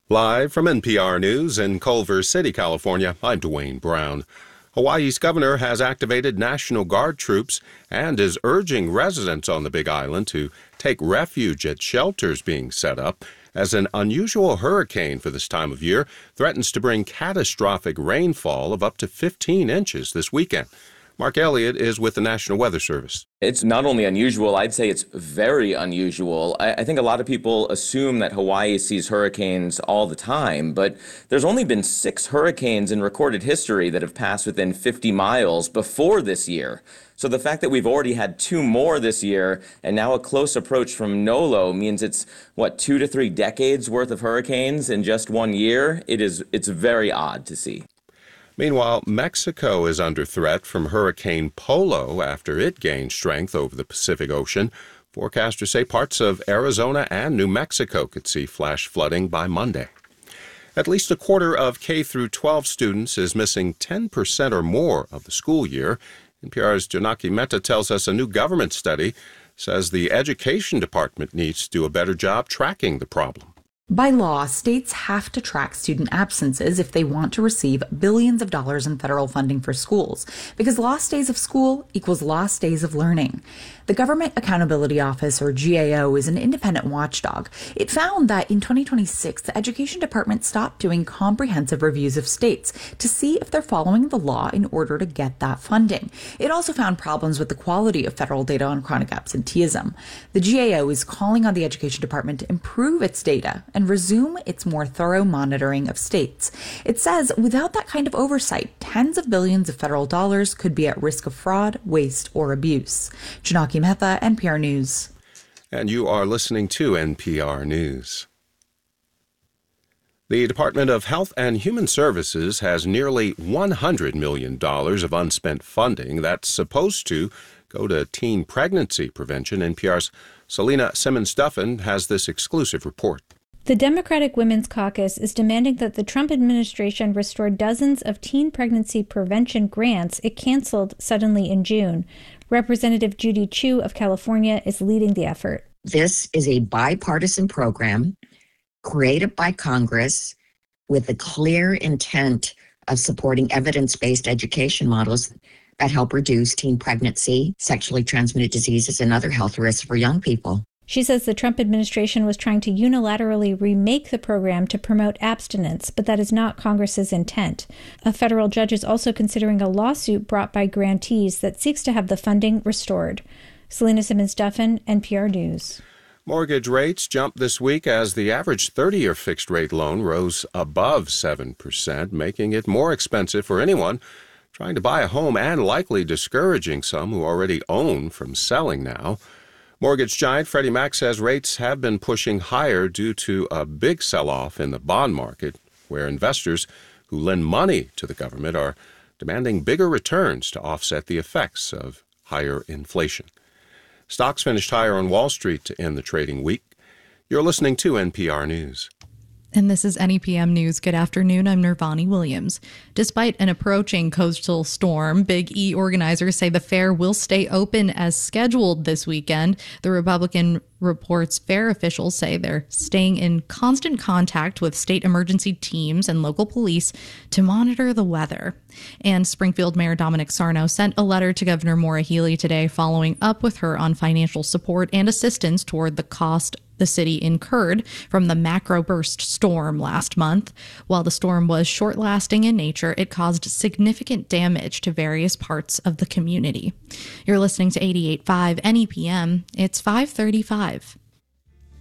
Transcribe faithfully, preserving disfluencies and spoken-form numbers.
Live from N P R News in Culver City, California, I'm Dwayne Brown. Hawaii's governor has activated National Guard troops and is urging residents on the Big Island to take refuge at shelters being set up as an unusual hurricane for this time of year threatens to bring catastrophic rainfall of up to fifteen inches this weekend. Mark Elliott is with the National Weather Service. It's not only unusual, I'd say it's very unusual. I, I think a lot of people assume that Hawaii sees hurricanes all the time, but there's only been six hurricanes in recorded history that have passed within fifty miles before this year. So the fact that we've already had two more this year and now a close approach from Nolo means it's, what, two to three decades worth of hurricanes in just one year? It is, it's very odd to see. Meanwhile, Mexico is under threat from Hurricane Polo after it gained strength over the Pacific Ocean. Forecasters say parts of Arizona and New Mexico could see flash flooding by Monday. At least a quarter of K through twelve students is missing ten percent or more of the school year. N P R's Janaki Mehta tells us a new government study says the Education Department needs to do a better job tracking the problem. By law, states have to track student absences if they want to receive billions of dollars in federal funding for schools, because lost days of school equals lost days of learning. The Government Accountability Office, or G A O, is an independent watchdog. It found that in twenty twenty-six, the Education Department stopped doing comprehensive reviews of states to see if they're following the law in order to get that funding. It also found problems with the quality of federal data on chronic absenteeism. The G A O is calling on the Education Department to improve its data and resume its more thorough monitoring of states. It says without that kind of oversight, tens of billions of federal dollars could be at risk of fraud, waste, or abuse. Janaki Mehta, N P R News. And you are listening to N P R News. The Department of Health and Human Services has nearly one hundred million dollars of unspent funding that's supposed to go to teen pregnancy prevention. N P R's Selena Simmons-Duffin has this exclusive report. The Democratic Women's Caucus is demanding that the Trump administration restore dozens of teen pregnancy prevention grants it canceled suddenly in June. Representative Judy Chu of California is leading the effort. This is a bipartisan program created by Congress with the clear intent of supporting evidence-based education models that help reduce teen pregnancy, sexually transmitted diseases, and other health risks for young people. She says the Trump administration was trying to unilaterally remake the program to promote abstinence, but that is not Congress's intent. A federal judge is also considering a lawsuit brought by grantees that seeks to have the funding restored. Selena Simmons-Duffin, N P R News. Mortgage rates jumped this week as the average thirty-year fixed-rate loan rose above seven percent, making it more expensive for anyone trying to buy a home and likely discouraging some who already own from selling now. Mortgage giant Freddie Mac says rates have been pushing higher due to a big sell-off in the bond market, where investors who lend money to the government are demanding bigger returns to offset the effects of higher inflation. Stocks finished higher on Wall Street to end the trading week. You're listening to N P R News. And this is N E P M News. Good afternoon. I'm Nirvani Williams. Despite an approaching coastal storm, Big E organizers say the fair will stay open as scheduled this weekend. The Republican reports fair officials say they're staying in constant contact with state emergency teams and local police to monitor the weather. And Springfield Mayor Dominic Sarno sent a letter to Governor Maura Healey today following up with her on financial support and assistance toward the cost the city incurred from the macroburst storm last month. While the storm was short-lasting in nature, it caused significant damage to various parts of the community. You're listening to eighty-eight point five N E P M. It's five thirty-five.